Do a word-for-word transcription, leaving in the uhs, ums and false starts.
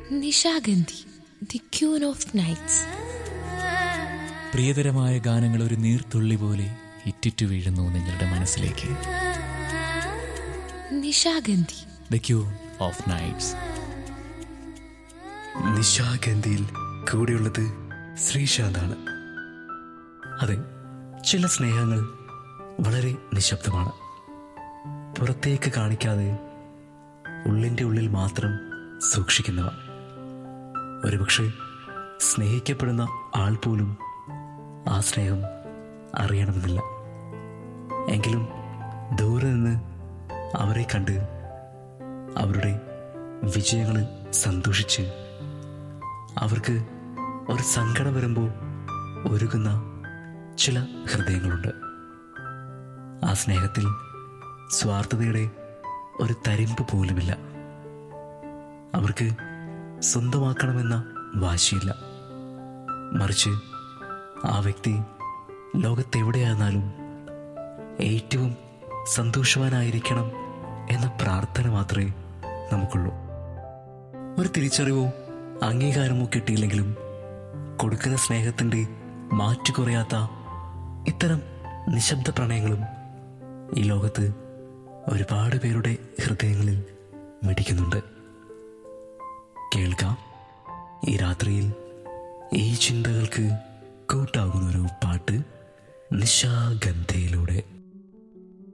Nishagandhi, the queen of nights. പ്രിയതരമായ ഗാനങ്ങൾ ഒരു നീർത്തുള്ളി പോലെ ഇറ്റിറ്റു വീഴുന്നു നിങ്ങളുടെ മനസ്സിലേക്ക്. Nishagandhi, the queen of nights. നിശാഗന്ധിയിൽ കൂടെയുള്ളത് ശ്രീശാന്താണ്. അതെ, ചില സ്നേഹങ്ങൾ വളരെ നിശബ്ദമാണ്. പുറത്തേക്ക് കാണിക്കാതെ ഉള്ളിൻ്റെ ഉള്ളിൽ മാത്രം സൂക്ഷിക്കുന്നവ. ഒരുപക്ഷെ സ്നേഹിക്കപ്പെടുന്ന ആൾ പോലും ആ സ്നേഹം അറിയണമെന്നില്ല. എങ്കിലും ദൂരെ നിന്ന് അവരെ കണ്ട് അവരുടെ വിജയങ്ങളിൽ സന്തോഷിച്ച് അവർക്ക് ഒരു സങ്കടം വരുമ്പോൾ ഒരുങ്ങുന്ന ചില ഹൃദയങ്ങളുണ്ട്. ആ സ്നേഹത്തിൽ സ്വാർത്ഥതയുടെ ഒരു തരിമ്പ് പോലുമില്ല. അവർക്ക് സ്വന്തമാക്കണമെന്ന വാശിയില്ല. മറിച്ച് ആ വ്യക്തി ലോകത്തെവിടെയായിരുന്നാലും ഏറ്റവും സന്തോഷവാനായിരിക്കണം എന്ന പ്രാർത്ഥന മാത്രമേ നമുക്കുള്ളൂ. ഒരു തിരിച്ചറിവോ അംഗീകാരമോ കിട്ടിയില്ലെങ്കിലും കൊടുക്കുന്ന സ്നേഹത്തിൻ്റെ മാറ്റുകുറയാത്ത ഇത്തരം നിശബ്ദ പ്രണയങ്ങളും ഈ ലോകത്ത് ഒരുപാട് പേരുടെ ഹൃദയങ്ങളിൽ മിടിക്കുന്നുണ്ട്. കേൾക്കാം ഈ രാത്രിയിൽ ഈ ചിന്തകൾക്ക് കൂട്ടാകുന്നൊരു പാട്ട് നിശാഗന്ധിയിലൂടെ.